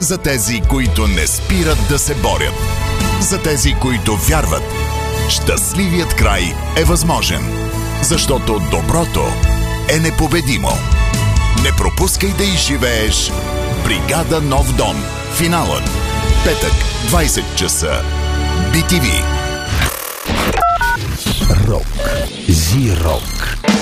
За тези, които не спират да се борят. За тези, които вярват. Щастливият край е възможен. Защото доброто е непобедимо. Не пропускай да изживееш Бригада Нов дом. Финалът. Петък, 20 часа. BTV. Рок. Зи-рок.